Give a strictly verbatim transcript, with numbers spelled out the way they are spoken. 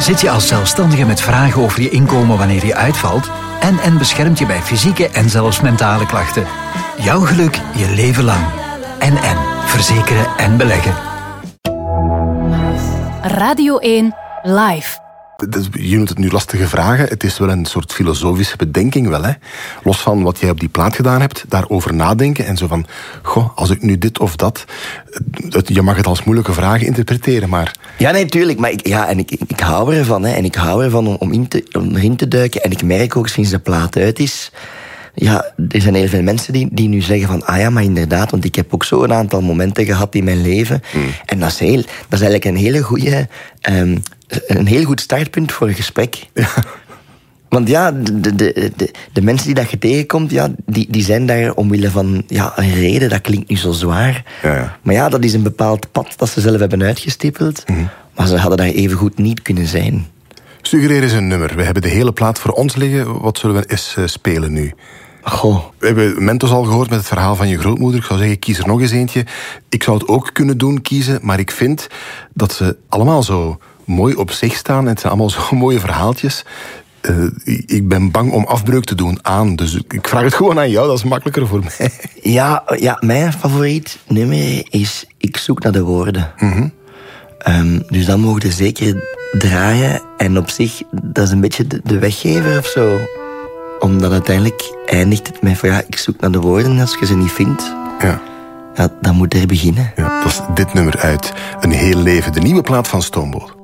Zit je als zelfstandige met vragen over je inkomen wanneer je uitvalt? N N beschermt je bij fysieke en zelfs mentale klachten. Jouw geluk je leven lang. N N. Verzekeren en beleggen. Radio één Live. Je noemt het nu lastige vragen. Het is wel een soort filosofische bedenking wel, hè. Los van wat jij op die plaat gedaan hebt, daarover nadenken en zo van, goh, als ik nu dit of dat... Je mag het als moeilijke vragen interpreteren, maar... Ja, nee, tuurlijk. Maar ik, ja, en ik, ik hou ervan, hè. En ik hou ervan om, om, in te, om erin te duiken. En ik merk ook sinds de plaat uit is... Ja, er zijn heel veel mensen die, die nu zeggen van... Ah ja, maar inderdaad, want ik heb ook zo een aantal momenten gehad in mijn leven. Mm. En dat is, heel, dat is eigenlijk een hele goede... Um, een heel goed startpunt voor een gesprek. Ja. Want ja, de, de, de, de mensen die dat je tegenkomt... Ja, die, die zijn daar omwille van ja, een reden. Dat klinkt nu zo zwaar. Ja, ja. Maar ja, dat is een bepaald pad dat ze zelf hebben uitgestippeld. Mm. Maar ze hadden daar evengoed niet kunnen zijn. Suggereer eens een nummer. We hebben de hele plaat voor ons liggen. Wat zullen we eens uh, spelen nu? Goh. We hebben Mentos al gehoord met het verhaal van je grootmoeder. Ik zou zeggen, kies er nog eens eentje. Ik zou het ook kunnen doen, kiezen. Maar ik vind dat ze allemaal zo mooi op zich staan. En het zijn allemaal zo mooie verhaaltjes. Uh, ik ben bang om afbreuk te doen aan. Dus ik vraag het gewoon aan jou. Dat is makkelijker voor mij. Ja, ja mijn favoriet nummer is Ik zoek naar de woorden. Mm-hmm. Um, dus dan mogen we zeker draaien. En op zich, dat is een beetje de, de weggever of zo. Omdat uiteindelijk eindigt het met van ja, ik zoek naar de woorden. Als je ze niet vindt, ja. Ja, dan moet er beginnen. Ja, dat is dit nummer uit Een heel leven. De nieuwe plaat van Stoomboot.